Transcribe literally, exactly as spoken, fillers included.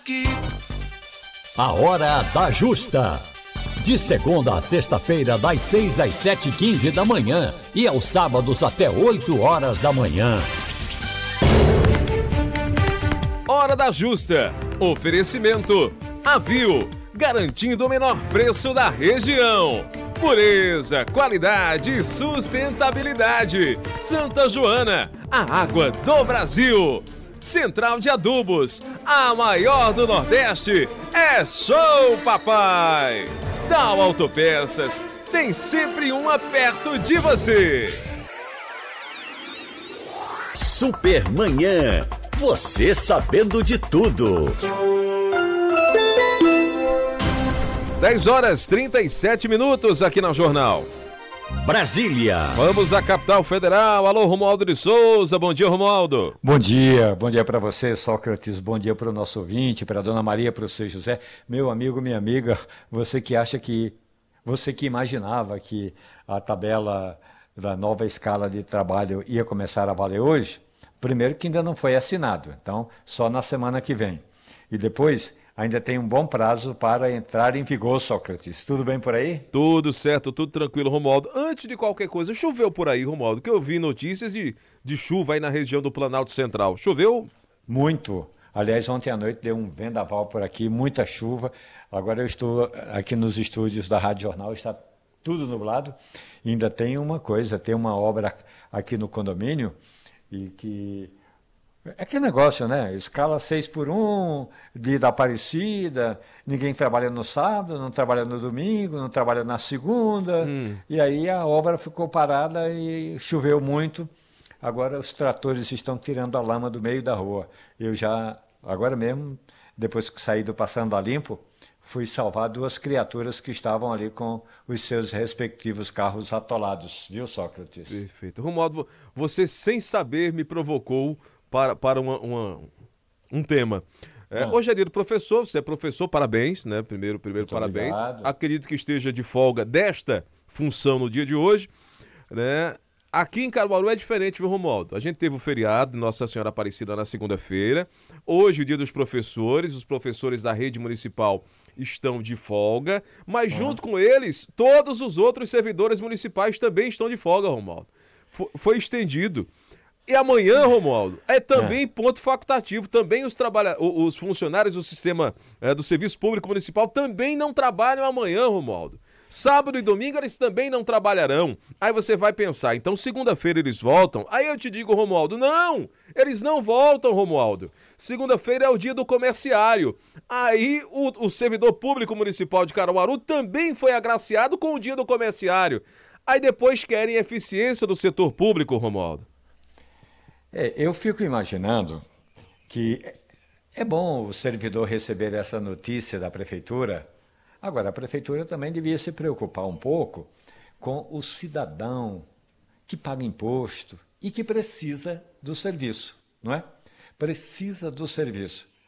aqui. A Hora da Justa. De segunda a sexta-feira, das seis às sete e quinze da manhã e aos sábados até oito horas da manhã. Hora da Justa. Oferecimento Avil, garantindo o menor preço da região. Pureza, qualidade e sustentabilidade. Santa Joana, a água do Brasil. Central de Adubos, a maior do Nordeste. É show, papai! Dal Autopeças, tem sempre uma perto de você. Supermanhã, você sabendo de tudo. dez horas e trinta e sete minutos aqui na Jornal Brasília. Vamos à capital federal. Alô, Romualdo de Souza. Bom dia, Romualdo. Bom dia, bom dia para você, Sócrates. Bom dia para o nosso ouvinte, para a dona Maria, para o seu José. Meu amigo, minha amiga, você que acha que, você que imaginava que a tabela da nova escala de trabalho ia começar a valer hoje, primeiro que ainda não foi assinado, então só na semana que vem. E depois ainda tem um bom prazo para entrar em vigor, Sócrates. Tudo bem por aí? Tudo certo, tudo tranquilo, Romualdo. Antes de qualquer coisa, choveu por aí, Romualdo, que eu vi notícias de, de chuva aí na região do Planalto Central. Choveu? Muito. Aliás, ontem à noite deu um vendaval por aqui, muita chuva. Agora eu estou aqui nos estúdios da Rádio Jornal, está tudo nublado. E ainda tem uma coisa, tem uma obra aqui no condomínio e que... É aquele negócio, né? Escala seis por um, dia da Aparecida, ninguém trabalha no sábado, não trabalha no domingo, não trabalha na segunda, hum. E aí a obra ficou parada e choveu muito. Agora os tratores estão tirando a lama do meio da rua. Eu já, agora mesmo, depois que saí do Passando a Limpo, fui salvar duas criaturas que estavam ali com os seus respectivos carros atolados, viu, Sócrates? Perfeito. Romualdo, você sem saber me provocou para, para uma, uma, um tema. É, ah. Hoje é dia do professor, você é professor, parabéns, né? Primeiro, primeiro Muito parabéns. Obrigado. Acredito que esteja de folga desta função no dia de hoje, né? Aqui em Caruaru é diferente, viu, Romualdo? A gente teve o feriado de Nossa Senhora Aparecida na segunda-feira. Hoje, o dia dos professores, os professores da rede municipal estão de folga, mas uhum. junto com eles, todos os outros servidores municipais também estão de folga, Romualdo. Foi, foi estendido. E amanhã, Romualdo, é também é. ponto facultativo. Também os, trabalha... os funcionários do sistema é, do Serviço Público Municipal também não trabalham amanhã, Romualdo. Sábado e domingo eles também não trabalharão. Aí você vai pensar, então segunda-feira eles voltam? Aí eu te digo, Romualdo, não! Eles não voltam, Romualdo. Segunda-feira é o dia do comerciário. Aí o, o servidor público municipal de Caruaru também foi agraciado com o dia do comerciário. Aí depois querem eficiência do setor público, Romualdo. É, eu fico imaginando que é bom o servidor receber essa notícia da prefeitura. Agora, a prefeitura também devia se preocupar um pouco com o cidadão que paga imposto e que precisa do serviço, não é? Precisa do serviço.